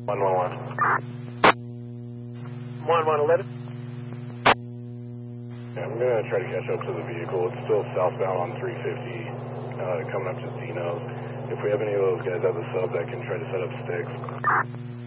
111. 1111. Yeah, I'm going to try to catch up to the vehicle. It's still southbound on 350, coming up to Zeno's. If we have any of those guys at the sub that can try to set up sticks.